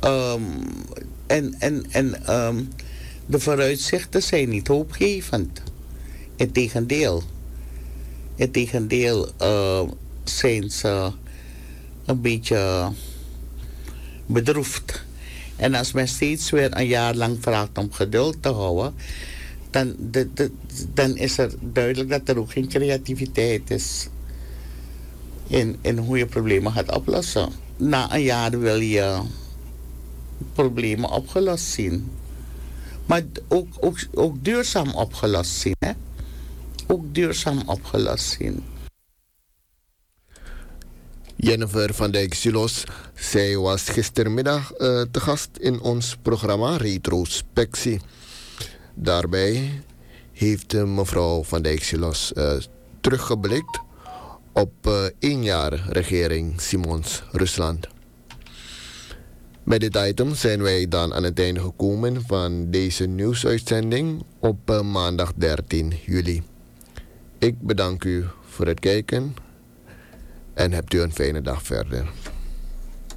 Ehm, de vooruitzichten zijn niet hoopgevend. Integendeel. Integendeel zijn ze een beetje bedroefd. En als men steeds weer een jaar lang vraagt om geduld te houden, dan is er duidelijk dat er ook geen creativiteit is in hoe je problemen gaat oplossen. Na een jaar wil je problemen opgelost zien. Maar ook duurzaam opgelost zien. Hè? Ook duurzaam opgelost zien. Jennifer van Dijk Silos, zij was gistermiddag te gast in ons programma Retrospectie. Daarbij heeft mevrouw van Dijk Silos teruggeblikt op 1 jaar regering Simons Rusland. Met dit item zijn wij dan aan het einde gekomen van deze nieuwsuitzending op maandag 13 juli. Ik bedank u voor het kijken en hebt u een fijne dag verder.